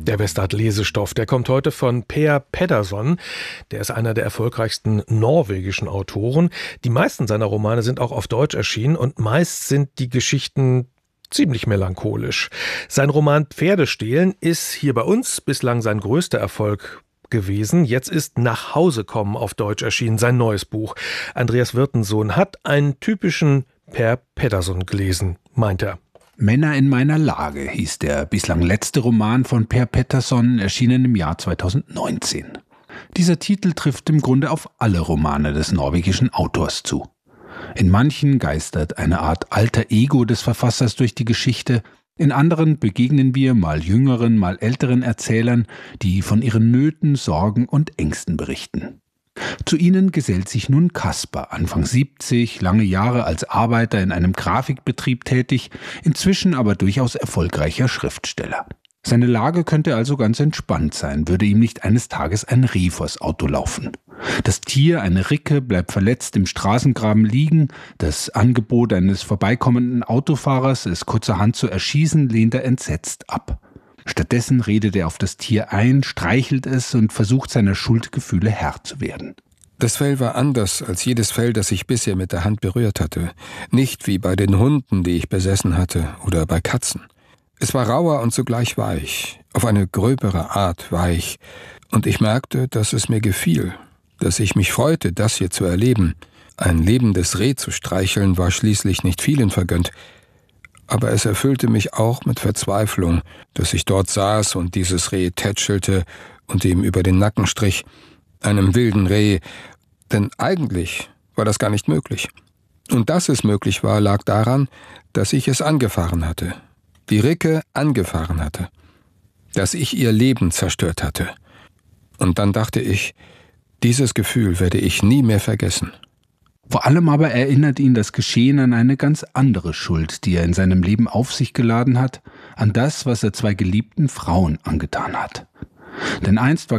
Der Bestart-Lesestoff, der kommt heute von Per Pettersson. Der ist einer der erfolgreichsten norwegischen Autoren. Die meisten seiner Romane sind auch auf Deutsch erschienen und meist sind die Geschichten ziemlich melancholisch. Sein Roman Pferdestehlen ist hier bei uns bislang sein größter Erfolg gewesen. Jetzt ist Nach Hause kommen auf Deutsch erschienen, sein neues Buch. Andreas Wirtensohn hat einen typischen Per Pettersson gelesen, meint er. Männer in meiner Lage hieß der bislang letzte Roman von Per Pettersson, erschienen im Jahr 2019. Dieser Titel trifft im Grunde auf alle Romane des norwegischen Autors zu. In manchen geistert eine Art alter Ego des Verfassers durch die Geschichte, in anderen begegnen wir mal jüngeren, mal älteren Erzählern, die von ihren Nöten, Sorgen und Ängsten berichten. Zu ihnen gesellt sich nun Kasper, Anfang 70, lange Jahre als Arbeiter in einem Grafikbetrieb tätig, inzwischen aber durchaus erfolgreicher Schriftsteller. Seine Lage könnte also ganz entspannt sein, würde ihm nicht eines Tages ein Reh vors Auto laufen. Das Tier, eine Ricke, bleibt verletzt im Straßengraben liegen. Das Angebot eines vorbeikommenden Autofahrers, es kurzerhand zu erschießen, lehnt er entsetzt ab. Stattdessen redet er auf das Tier ein, streichelt es und versucht seiner Schuldgefühle Herr zu werden. Das Fell war anders als jedes Fell, das ich bisher mit der Hand berührt hatte. Nicht wie bei den Hunden, die ich besessen hatte, oder bei Katzen. Es war rauer und zugleich weich, auf eine gröbere Art weich. Und ich merkte, dass es mir gefiel, dass ich mich freute, das hier zu erleben. Ein lebendes Reh zu streicheln war schließlich nicht vielen vergönnt. Aber es erfüllte mich auch mit Verzweiflung, dass ich dort saß und dieses Reh tätschelte und ihm über den Nacken strich, einem wilden Reh, denn eigentlich war das gar nicht möglich. Und dass es möglich war, lag daran, dass ich es angefahren hatte, die Ricke angefahren hatte, dass ich ihr Leben zerstört hatte. Und dann dachte ich, dieses Gefühl werde ich nie mehr vergessen. Vor allem aber erinnert ihn das Geschehen an eine ganz andere Schuld, die er in seinem Leben auf sich geladen hat, an das, was er zwei geliebten Frauen angetan hat. Denn einst war